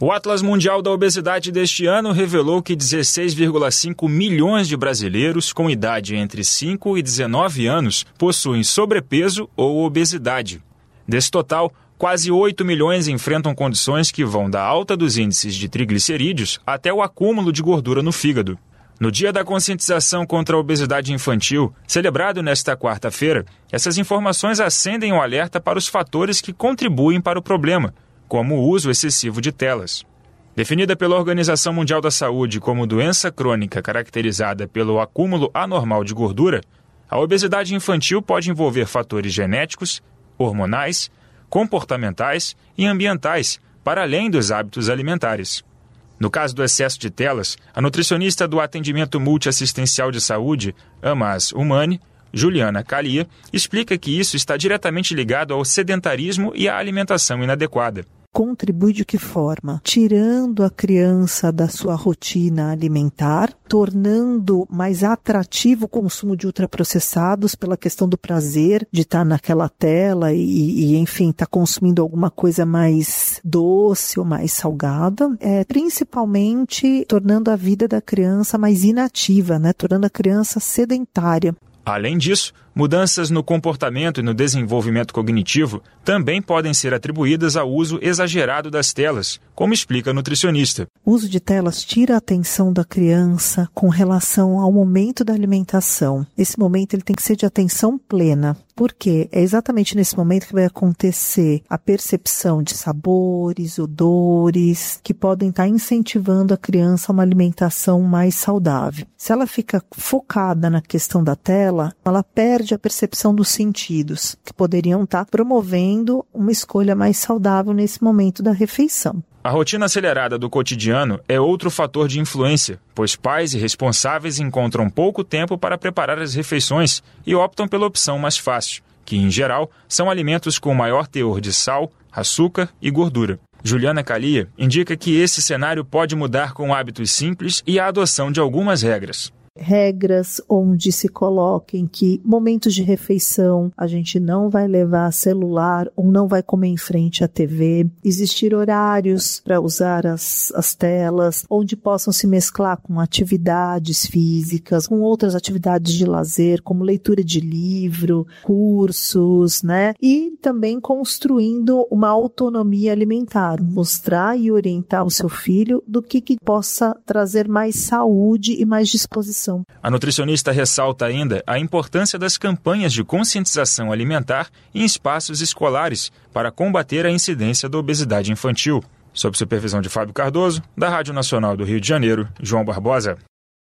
O Atlas Mundial da Obesidade deste ano revelou que 16,5 milhões de brasileiros com idade entre 5 e 19 anos possuem sobrepeso ou obesidade. Desse total, quase 8 milhões enfrentam condições que vão da alta dos índices de triglicerídeos até o acúmulo de gordura no fígado. No Dia da Conscientização contra a Obesidade Infantil, celebrado nesta quarta-feira, essas informações acendem o alerta para os fatores que contribuem para o problema, como o uso excessivo de telas. Definida pela Organização Mundial da Saúde como doença crônica caracterizada pelo acúmulo anormal de gordura, a obesidade infantil pode envolver fatores genéticos, hormonais, comportamentais e ambientais, para além dos hábitos alimentares. No caso do excesso de telas, a nutricionista do Atendimento Multiassistencial de Saúde, AMAS Humane, Juliana Calia, explica que isso está diretamente ligado ao sedentarismo e à alimentação inadequada. Contribui de que forma? Tirando a criança da sua rotina alimentar, tornando mais atrativo o consumo de ultraprocessados pela questão do prazer de estar naquela tela e enfim, estar consumindo alguma coisa mais doce ou mais salgada. Principalmente tornando a vida da criança mais inativa, tornando a criança sedentária. Além disso, mudanças no comportamento e no desenvolvimento cognitivo também podem ser atribuídas ao uso exagerado das telas, como explica a nutricionista. O uso de telas tira a atenção da criança com relação ao momento da alimentação. Esse momento ele tem que ser de atenção plena. Por quê? É exatamente nesse momento que vai acontecer a percepção de sabores, odores, que podem estar incentivando a criança a uma alimentação mais saudável. Se ela fica focada na questão da tela, ela perde a percepção dos sentidos, que poderiam estar promovendo uma escolha mais saudável nesse momento da refeição. A rotina acelerada do cotidiano é outro fator de influência, pois pais e responsáveis encontram pouco tempo para preparar as refeições e optam pela opção mais fácil, que, em geral, são alimentos com maior teor de sal, açúcar e gordura. Juliana Calia indica que esse cenário pode mudar com hábitos simples e a adoção de algumas regras. Regras onde se coloquem que momentos de refeição a gente não vai levar celular ou não vai comer em frente à TV. Existir horários para usar as telas, onde possam se mesclar com atividades físicas, com outras atividades de lazer, como leitura de livro, cursos, E também construindo uma autonomia alimentar, mostrar e orientar o seu filho do que possa trazer mais saúde e mais disposição. A nutricionista ressalta ainda a importância das campanhas de conscientização alimentar em espaços escolares para combater a incidência da obesidade infantil. Sob supervisão de Fábio Cardoso, da Rádio Nacional do Rio de Janeiro, João Barbosa.